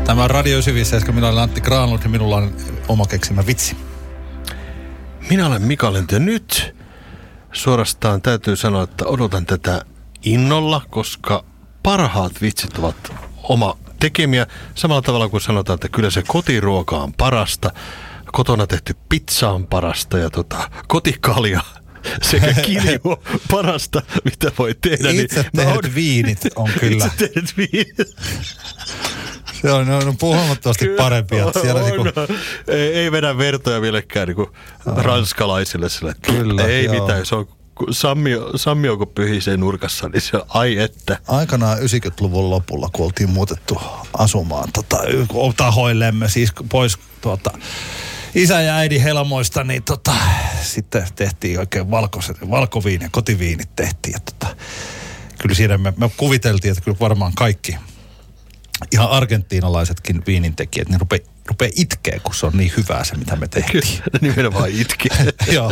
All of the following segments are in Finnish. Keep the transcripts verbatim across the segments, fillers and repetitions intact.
Tämä on Radio yhdeksänkymmentäseitsemän, minä olen Antti Granlund ja minulla on oma keksimä vitsi. Minä olen Mika Lind ja nyt suorastaan täytyy sanoa, että odotan tätä innolla, koska parhaat vitsit ovat oma tekemiä. Samalla tavalla kuin sanotaan, että kyllä se kotiruoka on parasta, kotona tehty pizza on parasta ja tota, kotikalja sekä kilju on parasta, mitä voi tehdä. Itse niin tehdyt on... viinit on kyllä. Itse tehdyt viinit. Se on, on, on huomattavasti parempia. On, siellä on, niinku... ei, ei vedä vertoja millekään niinku ranskalaisille sille. Kyllä, ei joo. mitään, se on Sammio, Sammio kun pyhisee nurkassa, niin se on ai että. Aikanaan yhdeksänkymmentäluvun lopulla, kun oltiin muutettu asumaan tota, tahoillemme, siis pois tuota, isä ja äidin helmoista, niin tota, sitten tehtiin oikein valkoiset, valkoviini, kotiviinit tehtiin. Ja tota, kyllä siinä me, me kuviteltiin, että kyllä varmaan kaikki ihan argentiinalaisetkin viinintekijät, niin rupeaa rupea itkeä, kun se on niin hyvää se, mitä me tehtiin. Kyllä, nimenomaan itkeä. Joo.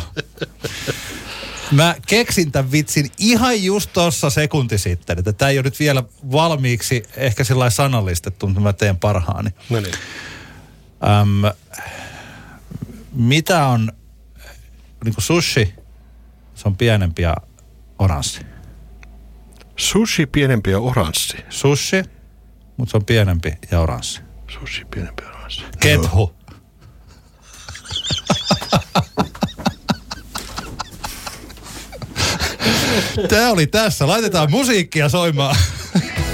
Mä keksin tämän vitsin ihan just tuossa sekunti sitten, että tämä ei ole nyt vielä valmiiksi ehkä sellainen sanallistettu, mutta mä teen parhaani. No niin. Öm, mitä on niin kuin sushi, se on pienempi ja oranssi. Sushi pienempi ja oranssi. Sushi, mutta se on pienempi ja oranssi. Sushi pienempi ja oranssi. Kethu. Tämä oli tässä. Laitetaan musiikkia soimaan.